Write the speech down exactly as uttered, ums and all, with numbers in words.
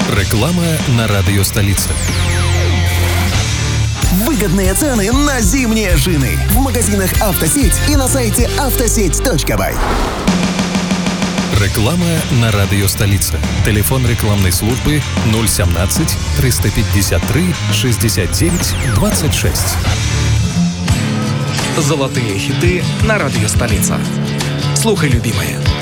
Реклама на радио «Столица». Выгодные цены на зимние шины в магазинах «Автосеть» и на сайте автосеть точка бай. Реклама на радио «Столица». Телефон рекламной службы ноль семнадцать триста пятьдесят три шестьдесят девять двадцать шесть. Золотые хиты на радио «Столица». Слухай, любимая.